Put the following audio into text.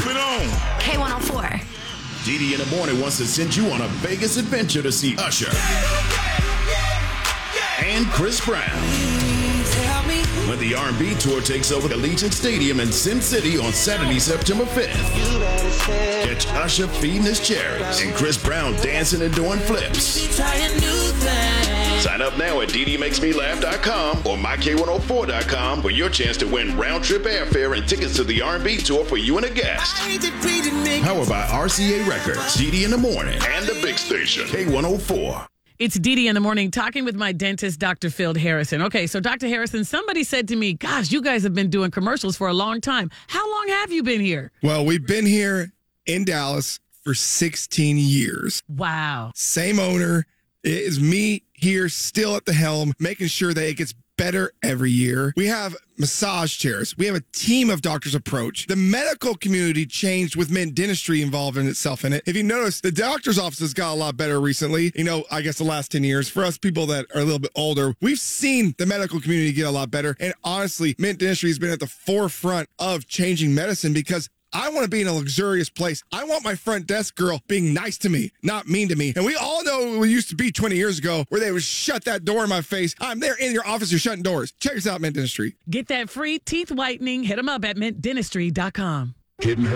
it on. K104. DD in the Morning wants to send you on a Vegas adventure to see Usher and Chris Brown when the R&B tour takes over Allegiant Stadium in Sin City on Saturday, September 5th. Catch Usher feeding his cherries and Chris Brown dancing and doing flips. Sign up now at ddmakesmelaugh.com or myk104.com for your chance to win round-trip airfare and tickets to the R&B tour for you and a guest. Powered by RCA Records, DD in the Morning, and the big station, K104. It's Dee in the Morning, talking with my dentist, Dr. Phil Harrison. Okay, so Dr. Harrison, somebody said to me, gosh, you guys have been doing commercials for a long time. How long have you been here? Well, we've been here in Dallas for 16 years. Wow. Same owner. It is me here still at the helm, making sure that it gets better every year. We have massage chairs. We have a team of doctors approach. The medical community changed with Mint Dentistry involved in itself in it. If you notice, the doctor's offices got a lot better recently. I guess the last 10 years. For us people that are a little bit older, we've seen the medical community get a lot better. And honestly, Mint Dentistry has been at the forefront of changing medicine because I want to be in a luxurious place. I want my front desk girl being nice to me, not mean to me. And we all know it used to be 20 years ago where they would shut that door in my face. I'm there in your office, you're shutting doors. Check us out, Mint Dentistry. Get that free teeth whitening. Hit them up at mintdentistry.com. Hidden